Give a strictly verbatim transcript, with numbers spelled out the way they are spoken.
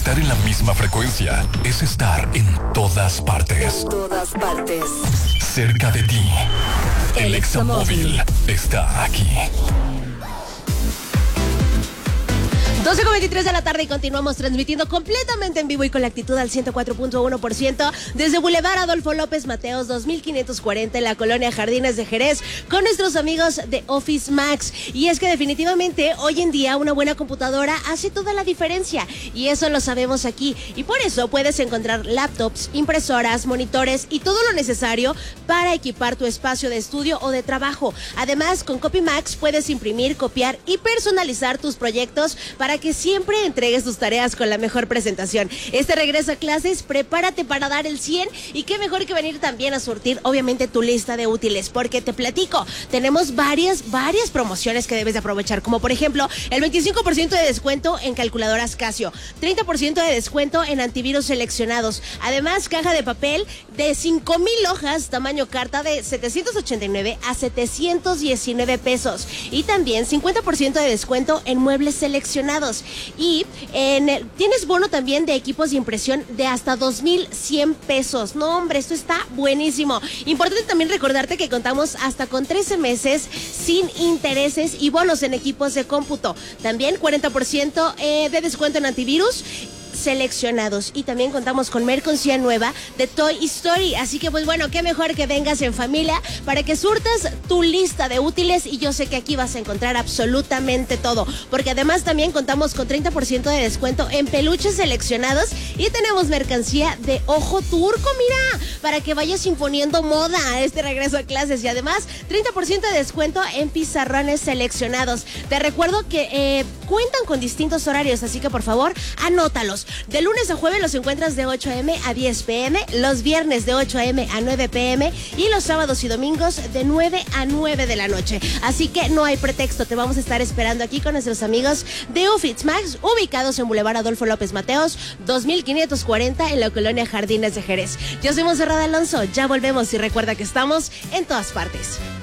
Estar en la misma frecuencia es estar en todas partes. En todas partes. Cerca de ti. El Examóvil está aquí. doce con veintitrés de la tarde y continuamos transmitiendo completamente en vivo y con la actitud al ciento cuatro punto uno por ciento desde Boulevard Adolfo López Mateos dos mil quinientos cuarenta en la colonia Jardines de Jerez con nuestros amigos de Office Max. Y es que definitivamente hoy en día una buena computadora hace toda la diferencia y eso lo sabemos aquí. Y por eso puedes encontrar laptops, impresoras, monitores y todo lo necesario para equipar tu espacio de estudio o de trabajo. Además, con CopyMax puedes imprimir, copiar y personalizar tus proyectos para que siempre entregues tus tareas con la mejor presentación. Este regreso a clases, prepárate para dar el cien y qué mejor que venir también a surtir obviamente tu lista de útiles, porque te platico, tenemos varias, varias promociones que debes de aprovechar, como por ejemplo el veinticinco por ciento de descuento en calculadoras Casio, treinta por ciento de descuento en antivirus seleccionados, además caja de papel de cinco mil hojas, tamaño carta de setecientos ochenta y nueve a setecientos diecinueve pesos y también cincuenta por ciento de descuento en muebles seleccionados. Y en el, tienes bono también de equipos de impresión de hasta dos mil cien pesos. No, hombre, esto está buenísimo. Importante también recordarte que contamos hasta con trece meses sin intereses y bonos en equipos de cómputo. También cuarenta por ciento eh, de descuento en antivirus seleccionados y también contamos con mercancía nueva de Toy Story, así que pues bueno, qué mejor que vengas en familia para que surtas tu lista de útiles y yo sé que aquí vas a encontrar absolutamente todo, porque además también contamos con treinta por ciento de descuento en peluches seleccionados y tenemos mercancía de ojo turco, mira, para que vayas imponiendo moda a este regreso a clases y además treinta por ciento de descuento en pizarrones seleccionados. Te recuerdo que eh, cuentan con distintos horarios, así que por favor, anótalos. De lunes a jueves los encuentras de ocho a.m. a diez p.m., los viernes de ocho a.m. a nueve p.m. y los sábados y domingos de nueve a nueve de la noche. Así que no hay pretexto, te vamos a estar esperando aquí con nuestros amigos de Office Max, ubicados en Boulevard Adolfo López Mateos, dos mil quinientos cuarenta en la colonia Jardines de Jerez. Yo soy Monserrat Alonso, ya volvemos y recuerda que estamos en todas partes.